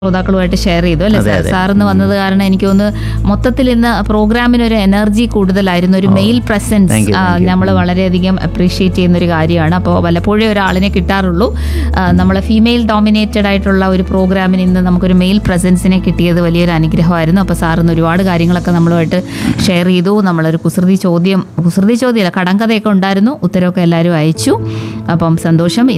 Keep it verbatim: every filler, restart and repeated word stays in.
ശ്രോതാക്കളുമായിട്ട് share ചെയ്തു അല്ലെ sir? സാറിന്ന് വന്നത് കാരണം എനിക്ക് തോന്നുന്നു മൊത്തത്തിൽ ഇന്ന് പ്രോഗ്രാമിന് ഒരു എനർജി കൂടുതലായിരുന്നു. ഒരു മെയിൽ പ്രസൻസ് നമ്മൾ വളരെയധികം അപ്രീഷിയേറ്റ് ചെയ്യുന്ന ഒരു കാര്യമാണ്. അപ്പോൾ വല്ലപ്പോഴേ ഒരാളിനെ കിട്ടാറുള്ളൂ. നമ്മൾ ഫീമെയിൽ ഡോമിനേറ്റഡ് ആയിട്ടുള്ള ഒരു പ്രോഗ്രാമിന് ഇന്ന് നമുക്കൊരു മെയിൽ പ്രസൻസിനെ കിട്ടിയത് വലിയൊരു അനുഗ്രഹമായിരുന്നു. അപ്പോൾ സാറിന്ന് ഒരുപാട് കാര്യങ്ങളൊക്കെ നമ്മളുമായിട്ട് ഷെയർ ചെയ്തു. നമ്മളൊരു കുസൃതി ചോദ്യം കുസൃതി ചോദ്യമല്ല കടങ്കഥയൊക്കെ ഉണ്ടായിരുന്നു. ഉത്തരവൊക്കെ എല്ലാവരും അയച്ചു. അപ്പം സന്തോഷം.